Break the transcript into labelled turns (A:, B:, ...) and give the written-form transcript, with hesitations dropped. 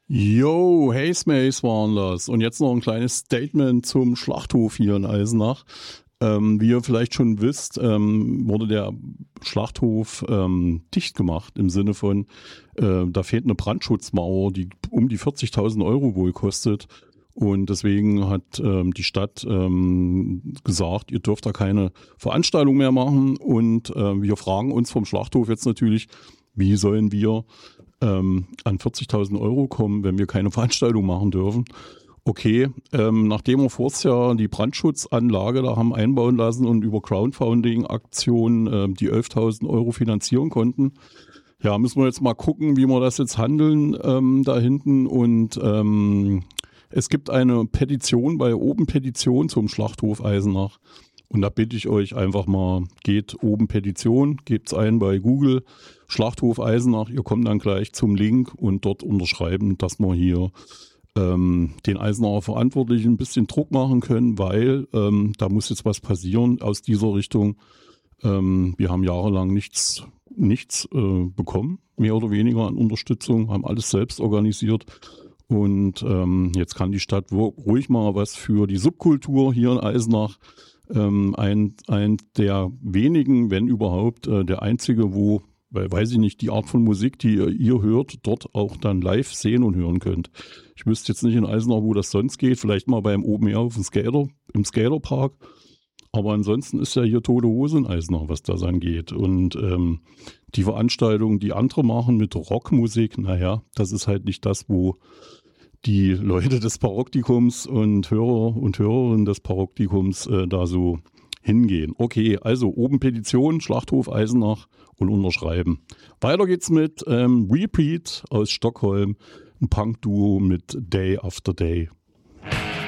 A: Yo, hey Smace waren das. Und jetzt noch ein kleines Statement zum Schlachthof hier in Eisenach. Wie ihr vielleicht schon wisst, wurde der Schlachthof dicht gemacht im Sinne von, da fehlt eine Brandschutzmauer, die um die 40.000 Euro wohl kostet. Und deswegen hat die Stadt gesagt, ihr dürft da keine Veranstaltung mehr machen. Und wir fragen uns vom Schlachthof jetzt natürlich, wie sollen wir an 40.000 Euro kommen, wenn wir keine Veranstaltung machen dürfen? Okay, nachdem wir vorher ja die Brandschutzanlage da haben einbauen lassen und über Crowdfunding-Aktionen die 11.000 Euro finanzieren konnten, ja, müssen wir jetzt mal gucken, wie wir das jetzt handeln da hinten. Und es gibt eine Petition bei Open Petition zum Schlachthof Eisenach. Und da bitte ich euch einfach mal, geht Open Petition, gebt's ein bei Google, Schlachthof Eisenach, ihr kommt dann gleich zum Link und dort unterschreiben, dass wir hier den Eisenacher Verantwortlichen ein bisschen Druck machen können, weil da muss jetzt was passieren aus dieser Richtung. Wir haben jahrelang nichts bekommen, mehr oder weniger an Unterstützung, haben alles selbst organisiert. Und jetzt kann die Stadt ruhig mal was für die Subkultur hier in Eisenach. Ein der wenigen, wenn überhaupt, der einzige, wo, weil weiß ich nicht, die Art von Musik, die ihr hört, dort auch dann live sehen und hören könnt. Ich wüsste jetzt nicht in Eisenach, wo das sonst geht, vielleicht mal beim Open Air auf dem Skater, im Skaterpark. Aber ansonsten ist ja hier tote Hose in Eisenach, was das angeht. Und die Veranstaltungen, die andere machen mit Rockmusik, naja, das ist halt nicht das, wo die Leute des Parodikums und Hörer und Hörerinnen des Parodikums da so hingehen. Okay, also oben Petition, Schlachthof Eisenach und unterschreiben. Weiter geht's mit Repeat aus Stockholm, ein Punk-Duo mit Day After Day.